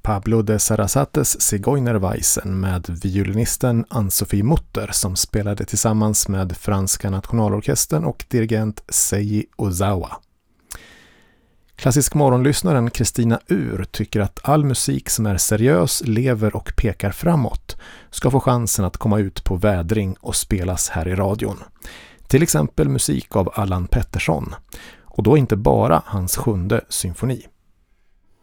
Pablo de Sarasates Zigeunerweisen med violinisten Ann-Sofie Mutter som spelade tillsammans med Franska nationalorkestern och dirigent Seiji Ozawa. Klassisk morgonlyssnaren Kristina Ur tycker att all musik som är seriös, lever och pekar framåt ska få chansen att komma ut på vädring och spelas här i radion. Till exempel musik av Allan Pettersson. Och då inte bara hans 7:e symfoni.